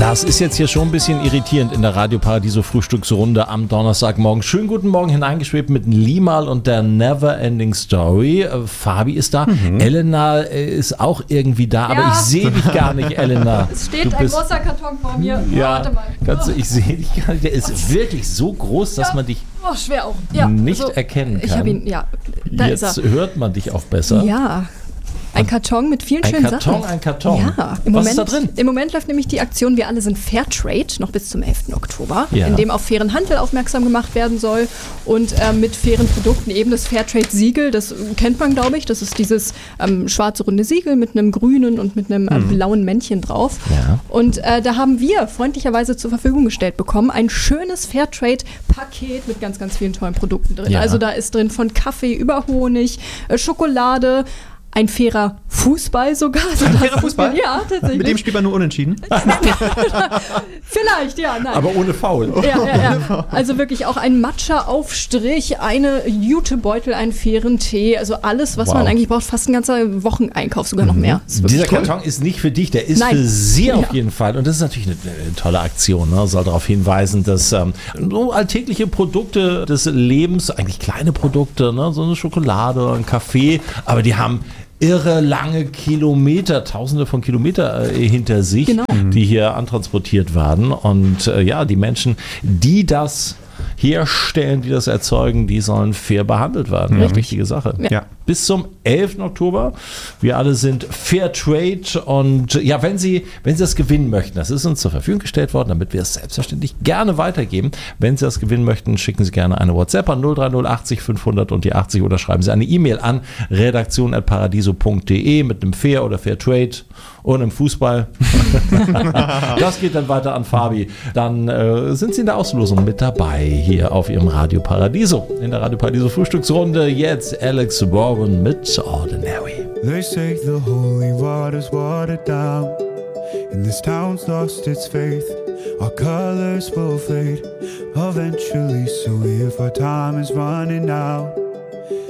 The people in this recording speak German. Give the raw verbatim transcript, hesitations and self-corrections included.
Das ist jetzt hier schon ein bisschen irritierend in der Radio Paradiso Frühstücksrunde am Donnerstagmorgen. Schönen guten Morgen hineingeschwebt mit Limal und der Never Ending Story. Äh, Fabi ist da, mhm. Elena äh, ist auch irgendwie da, ja. aber ich sehe dich gar nicht, Elena. Es steht ein großer Karton vor mir. Ja, oh, warte mal. Kannst du, ich sehe dich gar nicht. Der ist wirklich so groß, dass ja. man dich oh, schwer auch. Ja, nicht also, erkennen kann. Ich habe ihn, ja. Da Jetzt ist er. Hört man dich auch besser. Ja. Ein Karton mit vielen ein schönen Karton, Sachen. Ein Karton, ein Karton. Ja, im Was Moment, ist da drin? Im Moment läuft nämlich die Aktion Wir alle sind Fairtrade, noch bis zum elften Oktober, ja. in dem auf fairen Handel aufmerksam gemacht werden soll und äh, mit fairen Produkten eben das Fairtrade-Siegel, das kennt man, glaube ich, das ist dieses ähm, schwarze runde Siegel mit einem grünen und mit einem äh, mhm. blauen Männchen drauf. Ja. Und äh, da haben wir freundlicherweise zur Verfügung gestellt bekommen ein schönes Fairtrade-Paket mit ganz, ganz vielen tollen Produkten drin. Ja. Also da ist drin von Kaffee über Honig, äh, Schokolade, ein fairer Fußball sogar. Also ein fairer Fußball? Ja, tatsächlich. Mit dem spielt man nur unentschieden? Vielleicht, ja, nein. Aber ohne Foul. Ja, ja, ja. Also wirklich auch ein Matcha-Aufstrich, eine Jutebeutel, einen fairen Tee. Also alles, was wow. man eigentlich braucht. Fast ein ganzer Wocheneinkauf, sogar noch mehr. Dieser toll. Karton ist nicht für dich, der ist nein. für Sie ja. auf jeden Fall. Und das ist natürlich eine, eine tolle Aktion. Ne? Soll darauf hinweisen, dass ähm, so alltägliche Produkte des Lebens, eigentlich kleine Produkte, ne? So eine Schokolade, ein Kaffee, aber die haben irre lange Kilometer, tausende von Kilometer äh, hinter sich, genau. die hier antransportiert werden. Und äh, ja, die Menschen, die das herstellen, die das erzeugen, die sollen fair behandelt werden. Ja. Wichtige Sache. Ja. Bis zum elften Oktober. Wir alle sind Fair Trade und ja, wenn Sie, wenn Sie das gewinnen möchten, das ist uns zur Verfügung gestellt worden, damit wir es selbstverständlich gerne weitergeben. Wenn Sie das gewinnen möchten, schicken Sie gerne eine WhatsApp an null drei null achtzig fünfhundert und die achtzig oder schreiben Sie eine E-Mail an redaktion at paradiso punkt de mit einem Fair oder Fair Trade und einem Fußball. Das geht dann weiter an Fabi. Dann äh, sind Sie in der Auslosung mit dabei hier auf Ihrem Radio Paradiso. In der Radio Paradiso Frühstücksrunde jetzt Alex Warren mit Ordinary. They say the holy water's watered down and this town's lost its faith. Our colors will fade eventually, so if our time is running out,